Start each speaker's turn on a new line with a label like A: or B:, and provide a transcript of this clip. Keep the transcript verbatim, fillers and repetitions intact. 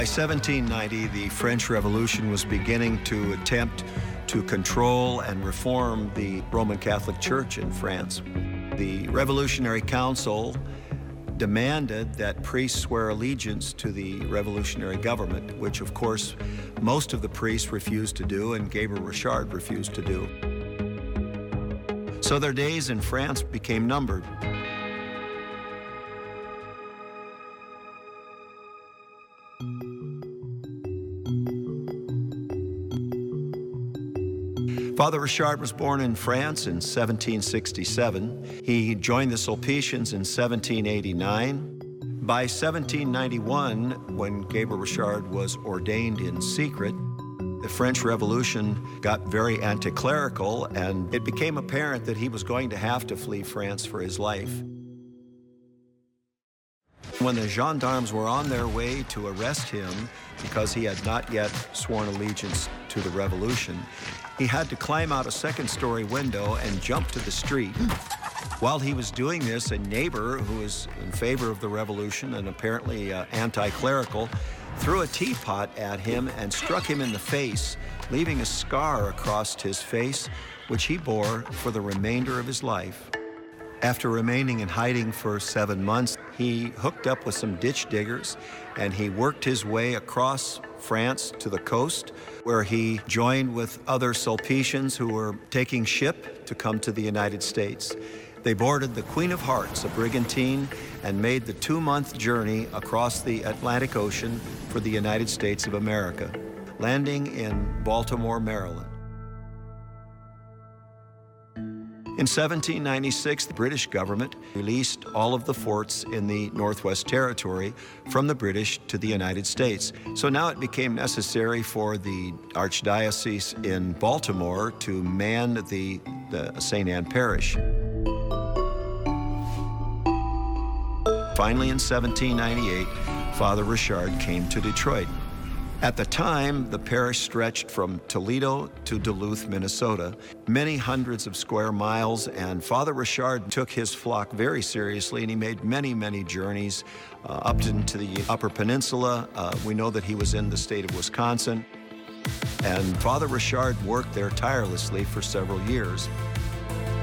A: By seventeen ninety, the French Revolution was beginning to attempt to control and reform the Roman Catholic Church in France. The Revolutionary Council demanded that priests swear allegiance to the revolutionary government, which of course most of the priests refused to do and Gabriel Richard refused to do. So their days in France became numbered. Father Richard was born in France in seventeen sixty-seven. He joined the Sulpicians in seventeen eighty-nine. By seventeen ninety-one, when Gabriel Richard was ordained in secret, the French Revolution got very anti-clerical, and it became apparent that he was going to have to flee France for his life. When the gendarmes were on their way to arrest him because he had not yet sworn allegiance to the revolution, he had to climb out a second-story window and jump to the street. While he was doing this, a neighbor who was in favor of the revolution and apparently uh, anti-clerical threw a teapot at him and struck him in the face, leaving a scar across his face, which he bore for the remainder of his life. After remaining in hiding for seven months, he hooked up with some ditch diggers and he worked his way across France to the coast, where he joined with other Sulpicians who were taking ship to come to the United States. They boarded the Queen of Hearts, a brigantine, and made the two-month journey across the Atlantic Ocean for the United States of America, landing in Baltimore, Maryland. In seventeen ninety-six, the British government released all of the forts in the Northwest Territory from the British to the United States. So now it became necessary for the Archdiocese in Baltimore to man the, the Saint Anne Parish. Finally, in seventeen ninety-eight, Father Richard came to Detroit. At the time, the parish stretched from Toledo to Duluth, Minnesota, many hundreds of square miles, and Father Richard took his flock very seriously, and he made many, many journeys uh, up into the Upper Peninsula. Uh, we know that he was in the state of Wisconsin, and Father Richard worked there tirelessly for several years.